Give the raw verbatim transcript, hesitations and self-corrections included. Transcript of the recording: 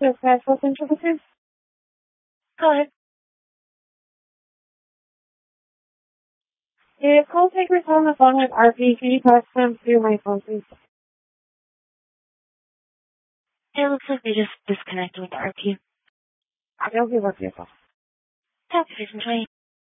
Yes, guys, what's interesting? Go ahead. If call takers on the phone with R P, can you pass them to my phone, please? It looks like they just disconnected with R P. I'll be with you. Have a good enjoy.